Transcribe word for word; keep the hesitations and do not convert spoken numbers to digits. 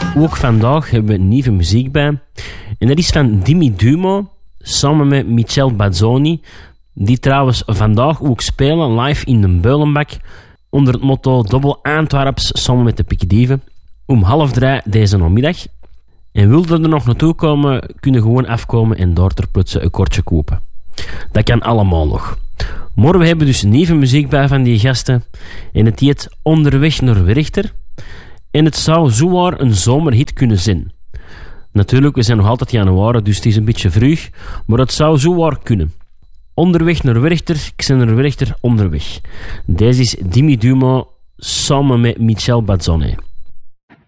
Ook vandaag hebben we nieuwe muziek bij. En dat is van Dimmi Dumo, samen met Michel Bazzoni, die trouwens vandaag ook spelen live in de Beulenbak, onder het motto Dobbel Antwerps samen met de Pikkedieven, om half drie deze namiddag. En wilde er nog naartoe komen, kunnen gewoon afkomen en daar ter plaatse een kortje kopen. Dat kan allemaal nog. Morgen hebben we dus nieuwe muziek bij van die gasten. En het heet Onderweg naar Werchter. En het zou zowaar een zomerhit kunnen zijn. Natuurlijk, we zijn nog altijd januari, dus het is een beetje vroeg. Maar het zou zowaar kunnen. Onderweg naar Werchter, ik ben naar Werchter onderweg. Deze is Dimmi Dumo samen met Michel Bazzoni.